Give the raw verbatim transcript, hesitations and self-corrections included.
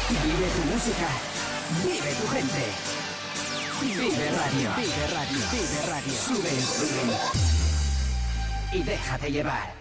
Vive tu música. Vive tu gente. Vive radio. Vive radio. Vive radio. Sube el volumen. Y déjate llevar.